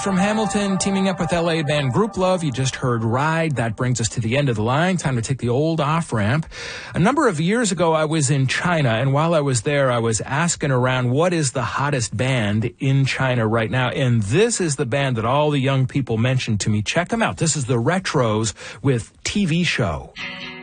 from Hamilton, teaming up with LA band Group Love. You just heard Ride. That brings us to the end of the line. Time to take the old off-ramp. A number of years ago, I was in China, and while I was there, I was asking around what is the hottest band in China right now. And this is the band that all the young people mentioned to me. Check them out. This is the Retros with TV Show.